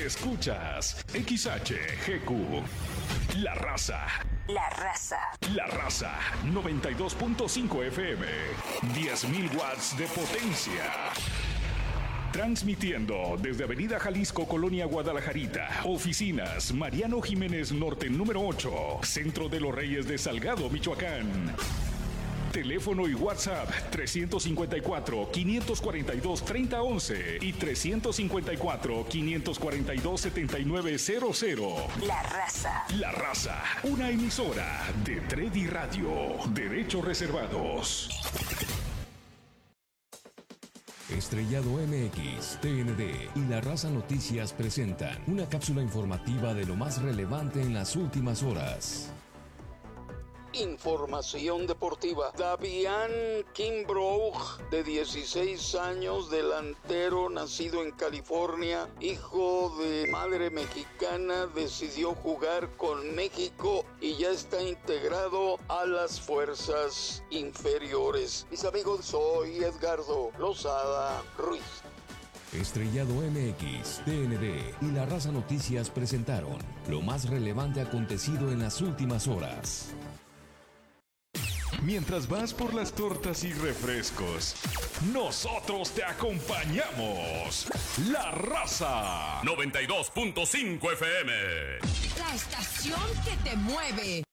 Escuchas XHGQ. La Raza. La Raza. La Raza 92.5 FM. 10.000 watts de potencia. Transmitiendo desde Avenida Jalisco, Colonia Guadalajarita. Oficinas Mariano Jiménez Norte número 8. Centro de los Reyes de Salgado, Michoacán. Teléfono y WhatsApp 354-542-3011 y 354-542-7900. La Raza. La Raza, una emisora de Tredi Radio. Derechos reservados. Estrellado MX, TND y La Raza Noticias presentan una cápsula informativa de lo más relevante en las últimas horas. Información deportiva. Davián Kimbrough, de 16 años, delantero nacido en California, hijo de madre mexicana, decidió jugar con México y ya está integrado a las fuerzas inferiores. Mis amigos, soy Edgardo Lozada Ruiz. Estrellado MX, TND y La Raza Noticias presentaron lo más relevante acontecido en las últimas horas. Mientras vas por las tortas y refrescos, nosotros te acompañamos. La Raza 92.5 FM. La estación que te mueve.